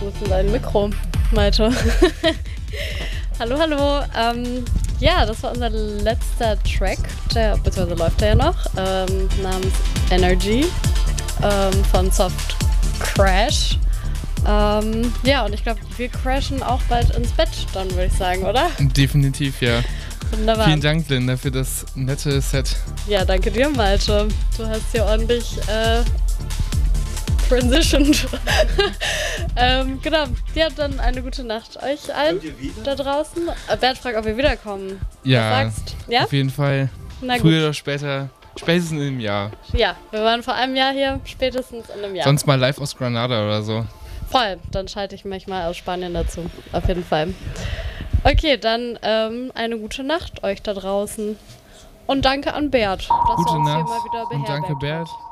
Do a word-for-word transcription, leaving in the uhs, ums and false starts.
in dein Mikro, Malte. Hallo, hallo. Ähm, ja, das war unser letzter Track, der, beziehungsweise läuft der ja noch, ähm, namens Energy ähm, von Soft Crash. Ähm, ja, und ich glaube, wir crashen auch bald ins Bett, dann würde ich sagen, oder? Definitiv, ja. Wunderbar. Vielen Dank, Linda, für das nette Set. Ja, danke dir, Malte. Du hast hier ordentlich äh, transitioned. ähm, genau. Ja, dann eine gute Nacht euch allen da draußen. Äh, Bert fragt, ob wir wiederkommen. Ja, Was sagst? Ja, auf jeden Fall. Na gut. Früher oder später, spätestens in einem Jahr. Ja, wir waren vor einem Jahr hier, spätestens in einem Jahr. Sonst mal live aus Granada oder so. Voll, dann schalte ich mich mal aus Spanien dazu. Auf jeden Fall. Okay, dann ähm, eine gute Nacht euch da draußen. Und danke an Bert, dass Gute er uns Nacht hier mal wieder und beherbergt danke, Bert. hat.